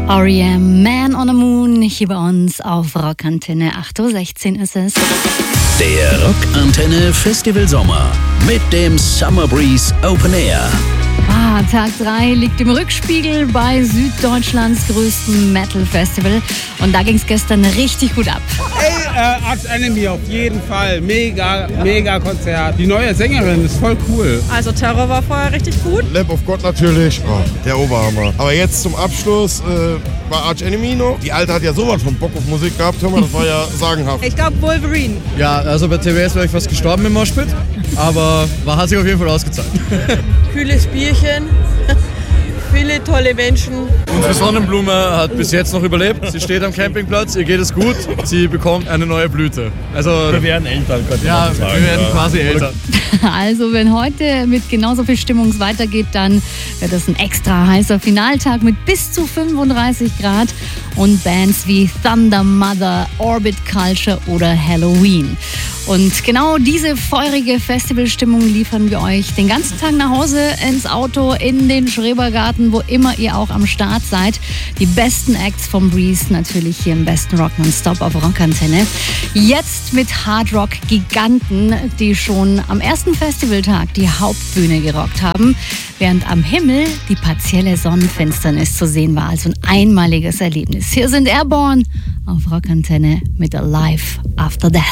R.E.M. Man on the Moon hier bei uns auf Rockantenne. 8.16 Uhr ist es. Der Rockantenne Festival Sommer mit dem Summer Breeze Open Air. Tag 3 liegt im Rückspiegel bei Süddeutschlands größtem Metal-Festival. Und da ging es gestern richtig gut ab. Arch Enemy auf jeden Fall. Mega Konzert. Die neue Sängerin ist voll cool. Also Terror war vorher richtig gut. Lamb of God natürlich. Oh, der Oberhammer. Aber jetzt zum Abschluss war Arch Enemy noch. Die Alte hat ja sowas von Bock auf Musik gehabt. Hör mal, das war ja sagenhaft. Ich glaube Wolverine. Ja, also bei TWS wäre ich fast gestorben im Moshpit. Aber hat sich auf jeden Fall ausgezahlt. Kühles Bierchen. Viele tolle Menschen. Unsere Sonnenblume hat bis jetzt noch überlebt. Sie steht am Campingplatz, ihr geht es gut. Sie bekommt eine neue Blüte. Also, wir werden Eltern, könnte ja, man sagen. Wir werden quasi Eltern. Also wenn heute mit genauso viel Stimmung es weitergeht, dann wird das ein extra heißer Finaltag mit bis zu 35 Grad und Bands wie Thunder Mother, Orbit Culture oder Halloween. Und genau diese feurige Festivalstimmung liefern wir euch den ganzen Tag nach Hause, ins Auto, in den Schrebergarten, wo immer ihr auch am Start seid. Die besten Acts vom Breeze natürlich hier im besten Rock Non-Stop auf Rockantenne. Jetzt mit Hardrock-Giganten, die schon am ersten Festivaltag die Hauptbühne gerockt haben, während am Himmel die partielle Sonnenfinsternis zu sehen war. Also ein einmaliges Erlebnis. Hier sind Airborne auf Rockantenne mit Alive After Death.